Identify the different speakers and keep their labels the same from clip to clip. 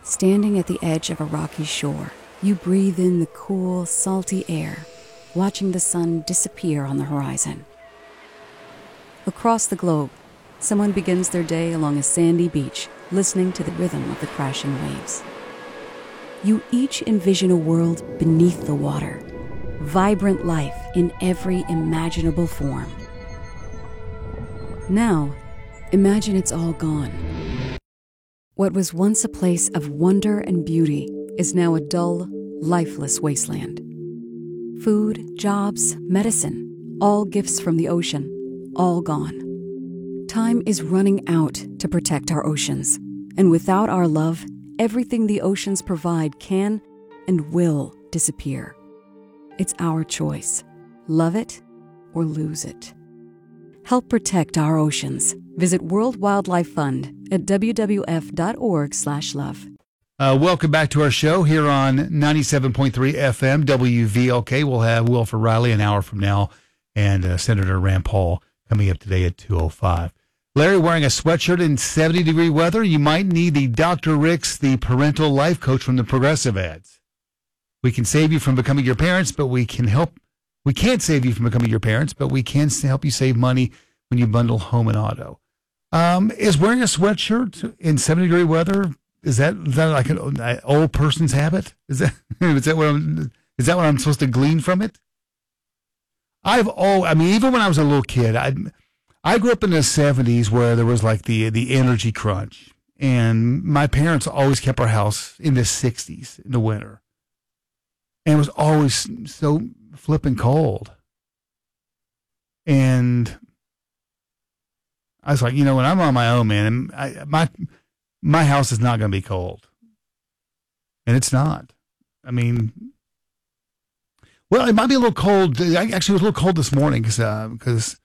Speaker 1: Standing at the edge of a rocky shore, you breathe in the cool, salty air, watching the sun disappear on the horizon. Across the globe, someone begins their day along a sandy beach, listening to the rhythm of the crashing waves. You each envision a world beneath the water, vibrant life in every imaginable form. Now, imagine it's all gone. What was once a place of wonder and beauty is now a dull, lifeless wasteland. Food, jobs, medicine, all gifts from the ocean, all gone. Time is running out to protect our oceans, and without our love, everything the oceans provide can and will disappear. It's our choice. Love it or lose it. Help protect our oceans. Visit World Wildlife Fund at wwf.org/love.
Speaker 2: Welcome back to our show here on 97.3 FM WVLK. We'll have Wilford Riley an hour from now and Senator Rand Paul coming up today at 2:05. Larry wearing a sweatshirt in 70-degree weather. You might need the Dr. Rick's, the parental life coach from the Progressive ads. We can save you from becoming your parents, but we can't save you from becoming your parents, but we can help you save money when you bundle home and auto. Is wearing a sweatshirt in 70-degree weather, is that like an old person's habit? Is that what I'm supposed to glean from it? Even when I was a little kid, I grew up in the 70s where there was like the energy crunch, and my parents always kept our house in the 60s in the winter, and it was always so flipping cold. And I was like, when I'm on my own, man, my house is not going to be cold. And it's not. It might be a little cold. Actually, it was a little cold this morning because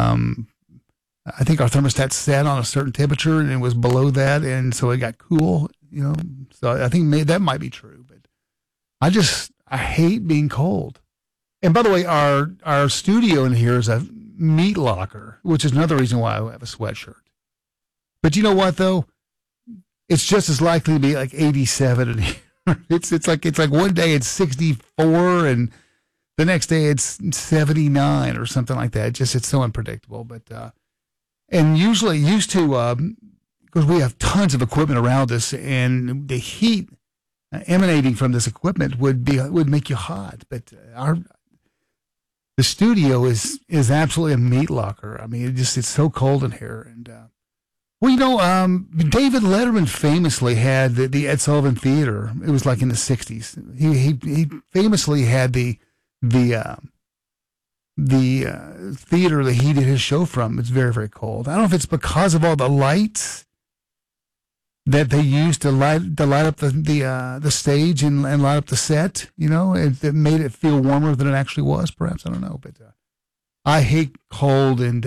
Speaker 2: I think our thermostat sat on a certain temperature and it was below that. And so it got cool, So I think that might be true. But I hate being cold. And by the way, our studio in here is a meat locker, which is another reason why I have a sweatshirt. But you know what, though? It's just as likely to be like 87 in here. It's like one day it's 64 and the next day it's 79 or something like that. It's so unpredictable. But and usually used to because we have tons of equipment around us, and the heat emanating from this equipment would make you hot. But the studio is absolutely a meat locker. It's so cold in here. And David Letterman famously had the Ed Sullivan Theater. It was like in the 60s. He famously had the theater that he did his show from. It's very, very cold. I don't know if it's because of all the lights that they used to light up the stage and light up the set, it made it feel warmer than it actually was, perhaps. I don't know, but I hate cold, and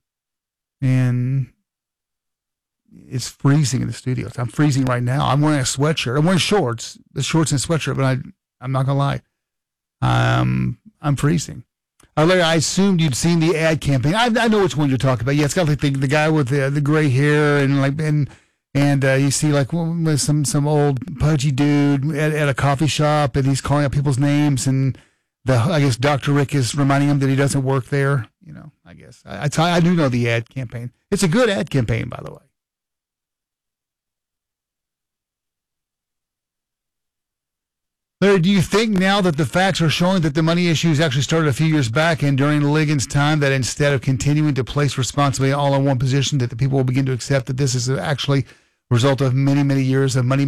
Speaker 2: it's freezing in the studio. I'm freezing right now. I'm wearing a sweatshirt. I'm wearing shorts and a sweatshirt, but I'm not gonna lie, I'm freezing. Larry, I assumed you'd seen the ad campaign. I know which one you're talking about. Yeah, it's got like the guy with the gray hair and you see like some old pudgy dude at a coffee shop, and he's calling out people's names, and I guess Dr. Rick is reminding him that he doesn't work there. I guess I do know the ad campaign. It's a good ad campaign, by the way. Larry, do you think now that the facts are showing that the money issues actually started a few years back and during Ligon's time, that instead of continuing to place responsibility all in one position, that the people will begin to accept that this is actually a result of many, many years of money